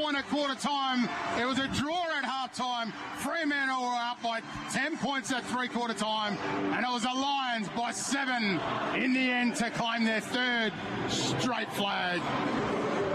point at quarter time. It was a draw at half time. Fremantle were up by 10 points at three-quarter time, and it was the Lions by 7 in the end to claim their third straight flag.